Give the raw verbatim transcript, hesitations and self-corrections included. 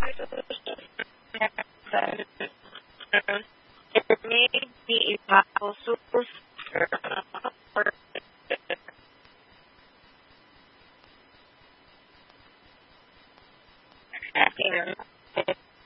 It may be a powerful source or acting